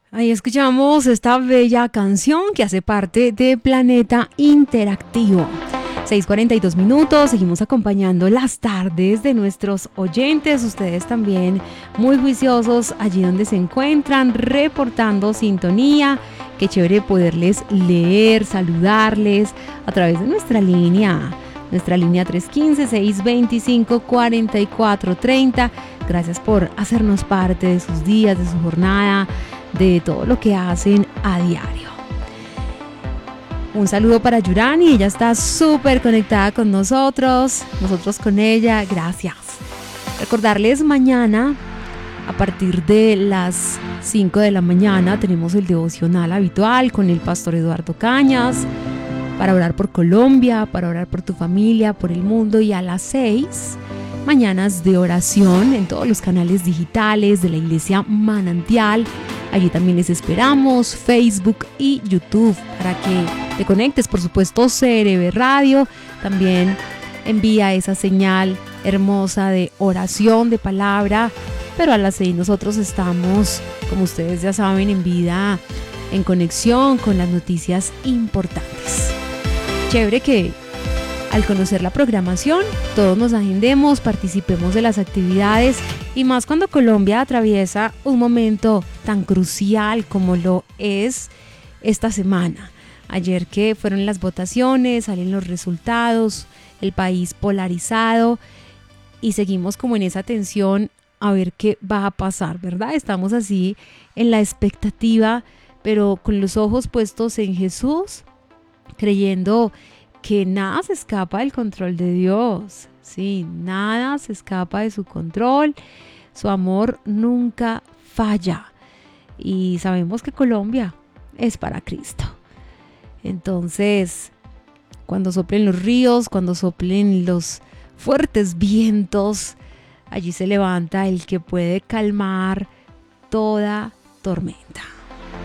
Ahí escuchamos esta bella canción que hace parte de Planeta Interactivo. 6:42 minutos, seguimos acompañando las tardes de nuestros oyentes, ustedes también muy juiciosos allí donde se encuentran, reportando sintonía. Qué chévere poderles leer, saludarles a través de nuestra línea 315-625-4430. Gracias por hacernos parte de sus días, de su jornada, de todo lo que hacen a diario. Un saludo para Yurani, ella está súper conectada con nosotros con ella, gracias. Recordarles mañana a partir de las 5 de la mañana tenemos el devocional habitual con el pastor Eduardo Cañas para orar por Colombia, para orar por tu familia, por el mundo, y a las 6 mañanas de oración en todos los canales digitales de la Iglesia Manantial. Allí también les esperamos, Facebook y YouTube, para que te conectes. Por supuesto, CRB Radio también envía esa señal hermosa de oración, de palabra. Pero a las 6 nosotros estamos, como ustedes ya saben, en vida, en conexión con las noticias importantes. Chévere que al conocer la programación, todos nos agendemos, participemos de las actividades, y más cuando Colombia atraviesa un momento tan crucial como lo es esta semana. Ayer que fueron las votaciones, salen los resultados, el país polarizado, y seguimos como en esa tensión a ver qué va a pasar, ¿verdad? Estamos así en la expectativa, pero con los ojos puestos en Jesús, creyendo que nada se escapa del control de Dios. Sí, nada se escapa de su control. Su amor nunca falla. Y sabemos que Colombia es para Cristo. Entonces, cuando soplen los ríos, cuando soplen los fuertes vientos, allí se levanta el que puede calmar toda tormenta.